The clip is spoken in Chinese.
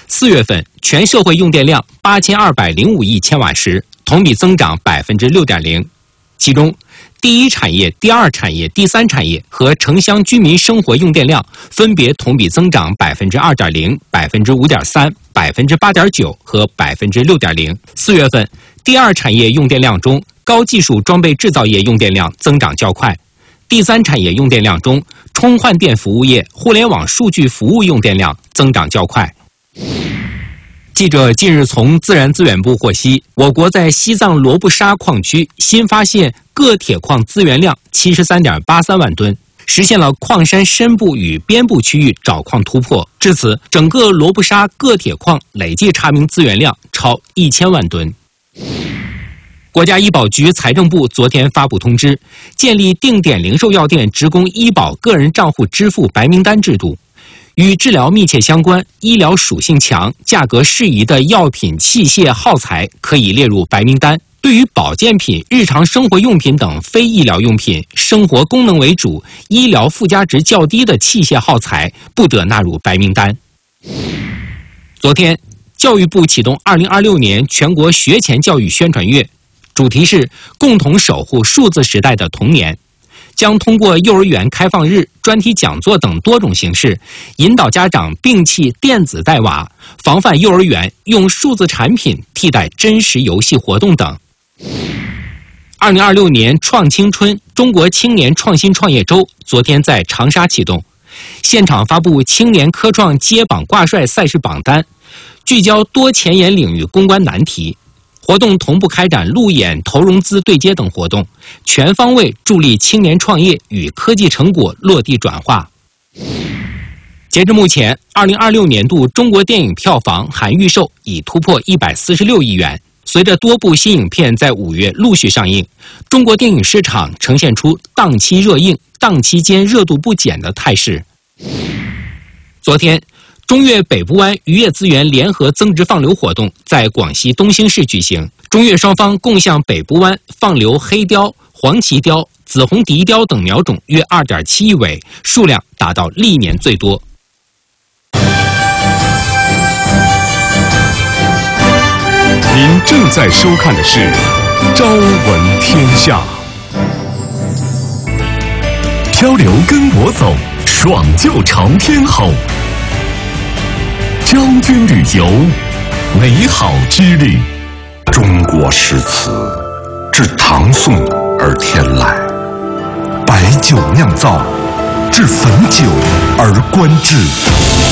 4月份全社会用电量8205亿千瓦时，同比增长6.0%。其中，第一产业、第二产业、第三产业和城乡居民生活用电量分别同比增长2.0%、5.3%、8.9%和6.0%。4月份，第二产业用电量中，高技术装备制造业用电量增长较快；第三产业用电量中，充换电服务业、互联网数据服务用电量增长较快。记者近日从自然资源部获悉，我国在西藏罗布沙矿区新发现铬铁矿资源量73.83万吨，实现了矿山深部与边部区域找矿突破。至此，整个罗布沙铬铁矿累计查明资源量超1000万吨。国家医保局财政部昨天发布通知，建立定点零售药店职工医保个人账户支付白名单制度。与治疗密切相关、医疗属性强、价格适宜的药品、器械、耗材可以列入白名单。对于保健品、日常生活用品等非医疗用品、生活功能为主、医疗附加值较低的器械耗材不得纳入白名单。昨天，教育部启动2026年全国学前教育宣传月，主题是共同守护数字时代的童年。将通过幼儿园开放日、专题讲座等多种形式，引导家长摒弃电子带娃，防范幼儿园用数字产品替代真实游戏活动等。2026年创青春中国青年创新创业周昨天在长沙启动，现场发布青年科创接榜挂帅赛事榜单，聚焦多前沿领域攻关难题。活动同步开展路演、投融资对接等活动，全方位助力青年创业与科技成果落地转化。截至目前，2026年度中国电影票房含预售已突破146亿元。随着多部新影片在5月陆续上映，中国电影市场呈现出档期热映、档期间热度不减的态势。昨天，中越北部湾渔业资源联合增值放流活动在广西东兴市举行，中越双方共向北部湾放流黑鲷、黄鳍鲷、紫红笛鲷等苗种约2.7亿尾，数量达到历年最多。 您正在收看的是《朝闻天下》，漂流跟我走，爽就朝天吼。将军旅游，美好之旅。 中国诗词自唐宋而天来，白酒酿造，至汾酒而观之。